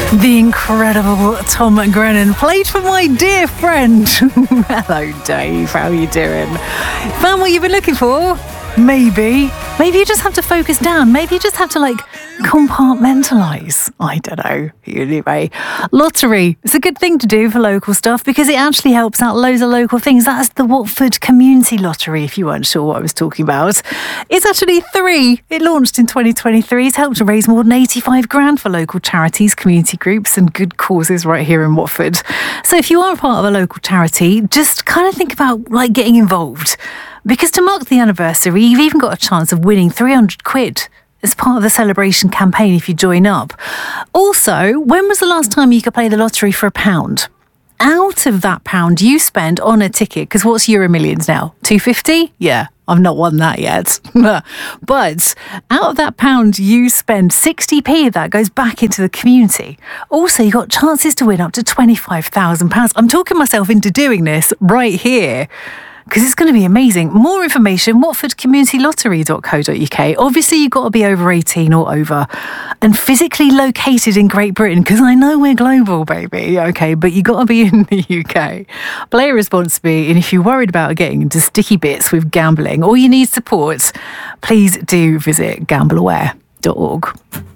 The incredible Tom Grennan played for my dear friend. Hello, Dave. How are you doing? Found what you've been looking for? Maybe you just have to focus down. Maybe you just have to compartmentalize. I don't know. Anyway, lottery. It's a good thing to do for local stuff because it actually helps out loads of local things. That's the Watford Community Lottery, if you weren't sure what I was talking about. It's actually 3. It launched in 2023. It's helped to raise more than 85 grand for local charities, community groups and good causes right here in Watford. So if you are a part of a local charity, just kind of think about getting involved. Because to mark the anniversary, you've even got a chance of winning 300 quid as part of the celebration campaign if you join up. Also, when was the last time you could play the lottery for £1? Out of that £1 you spend on a ticket, because what's Euro Millions now? 250? Yeah, I've not won that yet. But out of that £1 you spend, 60p of that goes back into the community. Also, you got chances to win up to £25,000. I'm talking myself into doing this right here, because it's going to be amazing. More information, watfordcommunitylottery.co.uk. Obviously, you've got to be over 18 or over and physically located in Great Britain, because I know we're global, baby, okay, but you've got to be in the UK. Play responsibly, and if you're worried about getting into sticky bits with gambling or you need support, please do visit gambleaware.org.